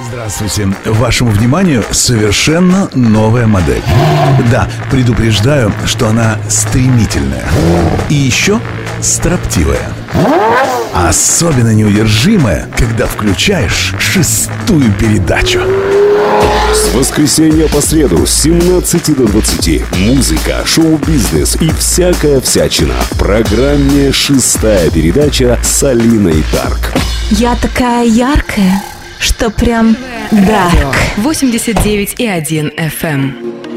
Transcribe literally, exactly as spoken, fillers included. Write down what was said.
Здравствуйте. Вашему вниманию совершенно новая модель. Да, предупреждаю, что она стремительная. И еще строптивая. Особенно неудержимая, когда включаешь шестую передачу. С воскресенья по среду с семнадцати до двадцати музыка, шоу-бизнес и всякая всячина в программе «Шестая передача» с Алиной Дарк. Я такая яркая, что прям дарк. восемьдесят девять и один эф эм.